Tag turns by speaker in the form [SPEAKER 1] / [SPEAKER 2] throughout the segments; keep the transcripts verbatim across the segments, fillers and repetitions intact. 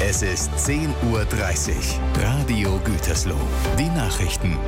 [SPEAKER 1] Es ist zehn Uhr dreißig. Radio Gütersloh. Die Nachrichten.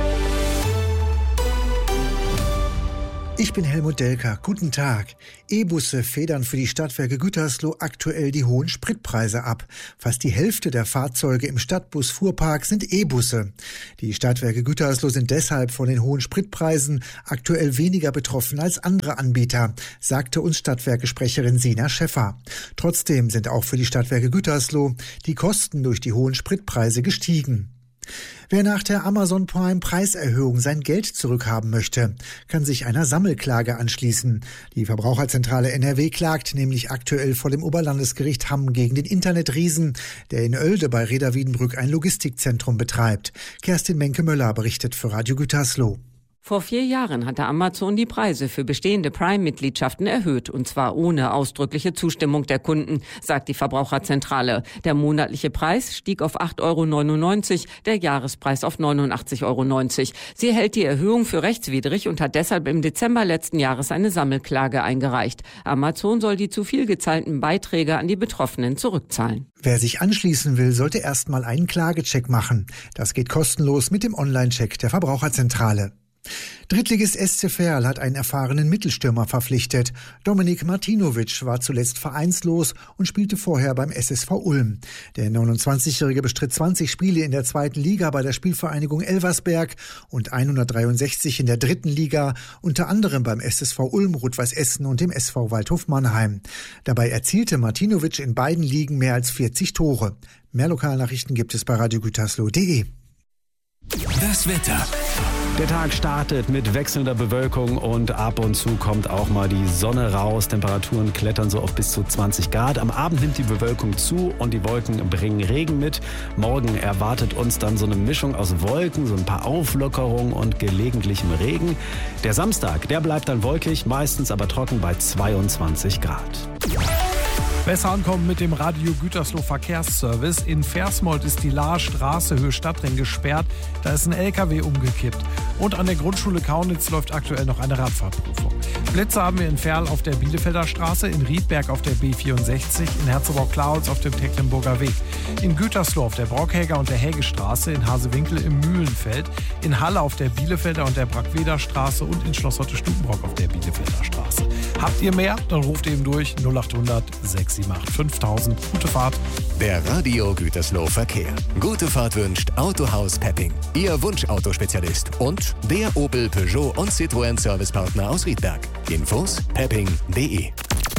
[SPEAKER 2] Ich bin Helmut Delker. Guten Tag. E-Busse federn für die Stadtwerke Gütersloh aktuell die hohen Spritpreise ab. Fast die Hälfte der Fahrzeuge im Stadtbus-Fuhrpark sind E-Busse. Die Stadtwerke Gütersloh sind deshalb von den hohen Spritpreisen aktuell weniger betroffen als andere Anbieter, sagte uns Stadtwerke-Sprecherin Sina Schäffer. Trotzdem sind auch für die Stadtwerke Gütersloh die Kosten durch die hohen Spritpreise gestiegen. Wer nach der Amazon Prime Preiserhöhung sein Geld zurückhaben möchte, kann sich einer Sammelklage anschließen. Die Verbraucherzentrale N R W klagt nämlich aktuell vor dem Oberlandesgericht Hamm gegen den Internetriesen, der in Oelde bei Reda Wiedenbrück ein Logistikzentrum betreibt. Kerstin Menke-Möller berichtet für Radio Gütersloh.
[SPEAKER 3] Vor vier Jahren hatte Amazon die Preise für bestehende Prime-Mitgliedschaften erhöht, und zwar ohne ausdrückliche Zustimmung der Kunden, sagt die Verbraucherzentrale. Der monatliche Preis stieg auf acht Euro neunundneunzig, der Jahrespreis auf neunundachtzig Euro neunzig. Sie hält die Erhöhung für rechtswidrig und hat deshalb im Dezember letzten Jahres eine Sammelklage eingereicht. Amazon soll die zu viel gezahlten Beiträge an die Betroffenen zurückzahlen.
[SPEAKER 2] Wer sich anschließen will, sollte erstmal einen Klagecheck machen. Das geht kostenlos mit dem Online-Check der Verbraucherzentrale. Drittligist S C Verl hat einen erfahrenen Mittelstürmer verpflichtet. Dominik Martinovic war zuletzt vereinslos und spielte vorher beim S S V Ulm. Der neunundzwanzigjährige bestritt zwanzig Spiele in der zweiten Liga bei der Spielvereinigung Elversberg und hundertdreiundsechzig in der dritten Liga, unter anderem beim S S V Ulm, Rot-Weiß Essen und dem S V Waldhof Mannheim. Dabei erzielte Martinovic in beiden Ligen mehr als vierzig Tore. Mehr Lokalnachrichten gibt es bei radio gütersloh punkt de.
[SPEAKER 1] Das Wetter.
[SPEAKER 4] Der Tag startet mit wechselnder Bewölkung und ab und zu kommt auch mal die Sonne raus. Temperaturen klettern so auf bis zu zwanzig Grad. Am Abend nimmt die Bewölkung zu und die Wolken bringen Regen mit. Morgen erwartet uns dann so eine Mischung aus Wolken, so ein paar Auflockerungen und gelegentlichem Regen. Der Samstag, der bleibt dann wolkig, meistens aber trocken bei zweiundzwanzig Grad.
[SPEAKER 5] Besser ankommen mit dem Radio Gütersloh Verkehrsservice. In Versmold ist die Lahrstraße Höhe Stadtring gesperrt. Da ist ein L K W umgekippt. Und an der Grundschule Kaunitz läuft aktuell noch eine Radfahrprüfung. Blitze haben wir in Verl auf der Bielefelder Straße, in Riedberg auf der B vierundsechzig, in Herzogau-Klautz auf dem Tecklenburger Weg, in Gütersloh auf der Brockhäger und der Hägestraße, in Hasewinkel im Mühlenfeld, in Halle auf der Bielefelder und der Brackweder Straße und in Schloss-Hotte-Stubenbrock auf der Bielefelder Straße. Habt ihr mehr? Dann ruft eben durch null achthundert sechs sieben acht fünftausend. Gute Fahrt.
[SPEAKER 1] Der Radio Gütersloh Verkehr. Gute Fahrt wünscht Autohaus Pepping, Ihr Wunschautospezialist, und der Opel, Peugeot und Citroën Servicepartner aus Riedberg. Infos pepping punkt de.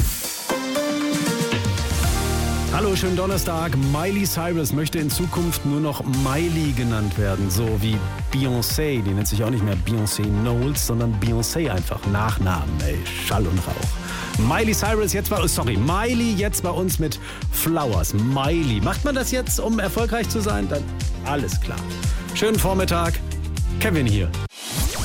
[SPEAKER 4] Hallo, schönen Donnerstag. Miley Cyrus möchte in Zukunft nur noch Miley genannt werden, so wie Beyoncé. Die nennt sich auch nicht mehr Beyoncé Knowles, sondern Beyoncé einfach. Nachnamen, ey, Schall und Rauch. Miley Cyrus jetzt bei uns, sorry, Miley jetzt bei uns mit Flowers. Miley. Macht man das jetzt, um erfolgreich zu sein? Dann alles klar. Schönen Vormittag. Kevin hier.